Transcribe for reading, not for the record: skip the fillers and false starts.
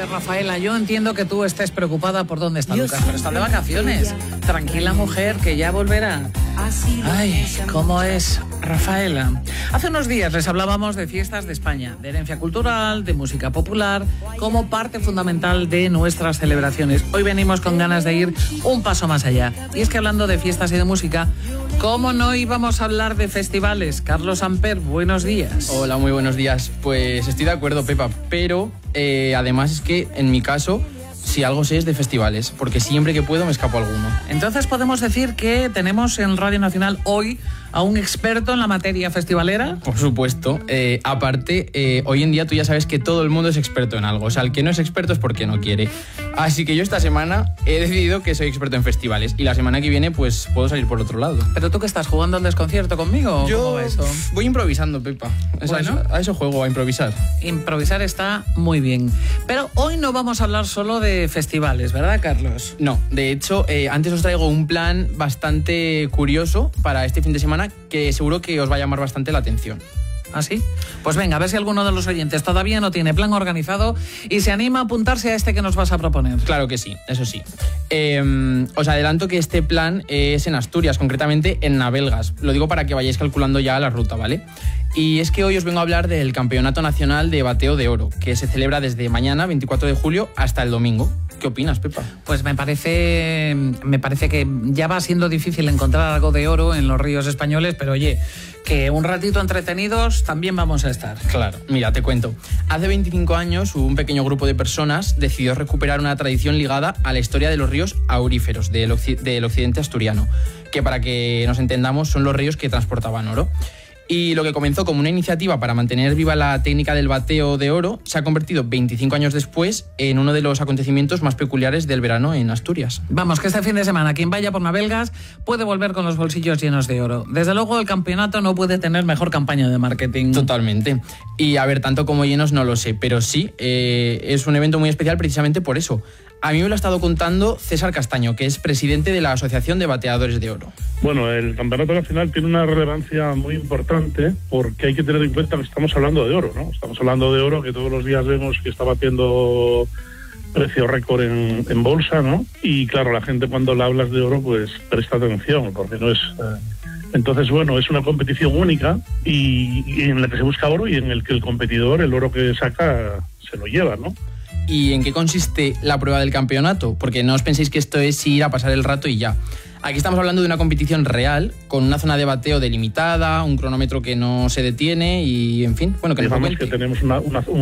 Rafaela, yo entiendo que tú estés preocupada por dónde está Lucas, pero está de vacaciones. Tranquila, mujer, que ya volverá. Ay, ¿cómo es Rafaela? Hace unos días les hablábamos de fiestas de España, de herencia cultural, de música popular, como parte fundamental de nuestras celebraciones. Hoy venimos con ganas de ir un paso más allá. Y es que hablando de fiestas y de música, ¿cómo no íbamos a hablar de festivales? Carlos Amper, buenos días. Hola, muy buenos días. Pues estoy de acuerdo, Pepa, pero además es que en mi caso, si algo sé es de festivales, porque siempre que puedo me escapo alguno. Entonces podemos decir que tenemos en Radio Nacional hoy a un experto en la materia festivalera. Por supuesto. Aparte, hoy en día tú ya sabes que todo el mundo es experto en algo. O sea, el que no es experto es porque no quiere. Así que yo esta semana he decidido que soy experto en festivales. Y la semana que viene, pues, puedo salir por otro lado. ¿Pero tú qué estás, jugando al desconcierto conmigo? Yo ¿Cómo va eso? Voy improvisando, Pepa. Bueno. A eso juego, a improvisar. Improvisar está muy bien. Pero hoy no vamos a hablar solo de festivales, ¿verdad, Carlos? No, de hecho, antes os traigo un plan bastante curioso para este fin de semana que seguro que os va a llamar bastante la atención. ¿Ah, sí? Pues venga, a ver si alguno de los oyentes todavía no tiene plan organizado y se anima a apuntarse a este que nos vas a proponer. Claro que sí, eso sí. Os adelanto que este plan es en Asturias, concretamente en Navelgas. Lo digo para que vayáis calculando ya la ruta, ¿vale? Y es que hoy os vengo a hablar del Campeonato Nacional de Bateo de Oro, que se celebra desde mañana, 24 de julio, hasta el domingo. ¿Qué opinas, Pepa? Pues me parece que ya va siendo difícil encontrar algo de oro en los ríos españoles, pero oye, que un ratito entretenidos también vamos a estar. Claro, mira, te cuento. Hace 25 años un pequeño grupo de personas decidió recuperar una tradición ligada a la historia de los ríos auríferos del occidente asturiano, que para que nos entendamos son los ríos que transportaban oro. Y lo que comenzó como una iniciativa para mantener viva la técnica del bateo de oro se ha convertido 25 años después en uno de los acontecimientos más peculiares del verano en Asturias. Vamos, que este fin de semana quien vaya por Navelgas puede volver con los bolsillos llenos de oro. Desde luego el campeonato no puede tener mejor campaña de marketing. Totalmente. Y a ver, tanto como llenos no lo sé, pero sí, es un evento muy especial precisamente por eso. A mí me lo ha estado contando César Castaño, que es presidente de la Asociación de Bateadores de Oro. Bueno, el Campeonato Nacional tiene una relevancia muy importante porque hay que tener en cuenta que estamos hablando de oro, ¿no? Estamos hablando de oro que todos los días vemos que está batiendo precio récord en bolsa, ¿no? Y claro, la gente cuando le hablas de oro pues presta atención porque no es... Entonces, bueno, es una competición única y en la que se busca oro y en el que el competidor, el oro que saca, se lo lleva, ¿no? ¿Y en qué consiste la prueba del campeonato? Porque no os penséis que esto es ir a pasar el rato y ya. Aquí estamos hablando de una competición real, con una zona de bateo delimitada, un cronómetro que no se detiene y, en fin, bueno, que digamos que tenemos un